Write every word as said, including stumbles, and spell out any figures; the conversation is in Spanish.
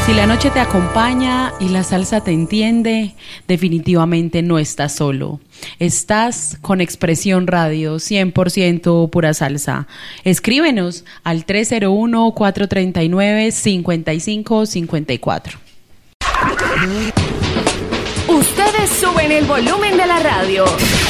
Si la noche te acompaña y la salsa te entiende, definitivamente no estás solo. Estás con Expresión Radio, cien por ciento pura salsa. Escríbenos al tres cero uno, cuatro tres nueve, cinco cinco cinco cuatro. Ustedes suben el volumen de la radio.